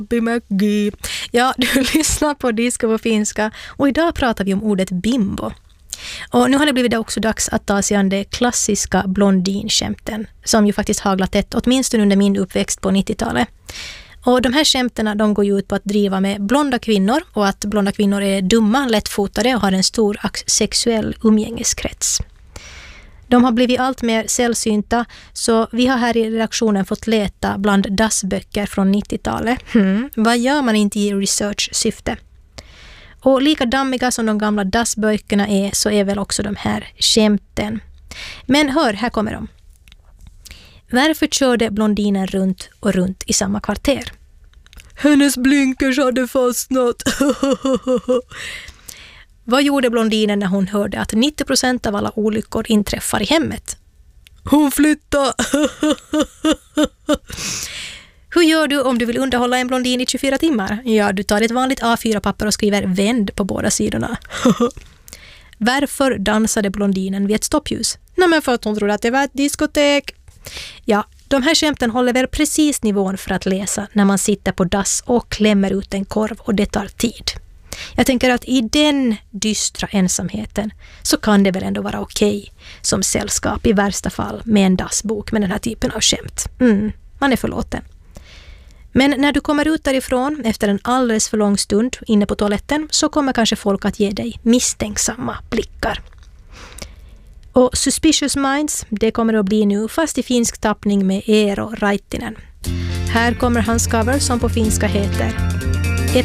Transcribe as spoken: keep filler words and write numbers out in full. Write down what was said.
Bimäggi. Ja, du lyssnar på Disco på finska och idag pratar vi om ordet bimbo. Och nu har det blivit också dags att ta sig an det klassiska blondinskämten som ju faktiskt haglat ett, åtminstone under min uppväxt på nittiotalet. Och de här skämterna de går ju ut på att driva med blonda kvinnor och att blonda kvinnor är dumma, lättfotade och har en stor sexuell umgängeskrets. De har blivit allt mer sällsynta, så vi har här i redaktionen fått leta bland dassböcker från nittiotalet. Hmm. Vad gör man inte i research-syfte? Och lika dammiga som de gamla dassböckerna är så är väl också de här skämten. Men hör, här kommer de. Varför körde blondinen runt och runt i samma kvarter? Hennes blinkers hade fastnat. Vad gjorde blondinen när hon hörde att nittio procent av alla olyckor inträffar i hemmet? Hon flyttade. Hur gör du om du vill underhålla en blondin i tjugofyra timmar? Ja, du tar ett vanligt A fyra-papper och skriver vänd på båda sidorna. Varför dansade blondinen vid ett stoppljus? Nej, men för att hon trodde att det var ett diskotek. Ja, de här skämten håller väl precis nivån för att läsa när man sitter på dass och klämmer ut en korv och det tar tid. Jag tänker att i den dystra ensamheten så kan det väl ändå vara okej som sällskap i värsta fall med en dassbok med den här typen av skämt. Mm, man är förlåten. Men när du kommer ut därifrån efter en alldeles för lång stund inne på toaletten så kommer kanske folk att ge dig misstänksamma blickar. Och Suspicious Minds, det kommer att bli nu fast i finsk tappning med Eero Raittinen. Här kommer hans cover som på finska heter